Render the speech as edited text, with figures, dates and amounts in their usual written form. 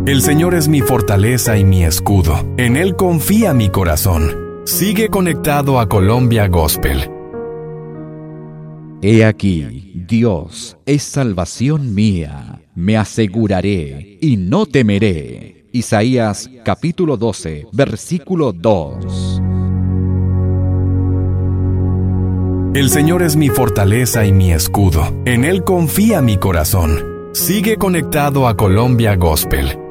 El Señor es mi fortaleza y mi escudo. En Él confía mi corazón. Sigue conectado a Colombia Gospel. He aquí, Dios es salvación mía. Me aseguraré y no temeré. Isaías capítulo 12, versículo 2. El Señor es mi fortaleza y mi escudo. En Él confía mi corazón. Sigue conectado a Colombia Gospel.